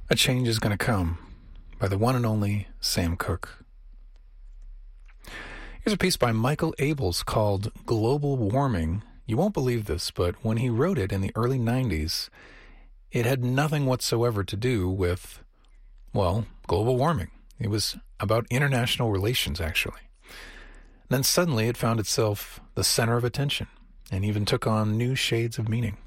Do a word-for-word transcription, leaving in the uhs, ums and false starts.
A Change is Gonna Come by the one and only Sam Cooke. Here's a piece by Michael Abels called Global Warming. You won't believe this, but when he wrote it in the early nineties, it had nothing whatsoever to do with, well, global warming. It was about international relations, actually. Then suddenly it found itself the center of attention and even took on new shades of meaning.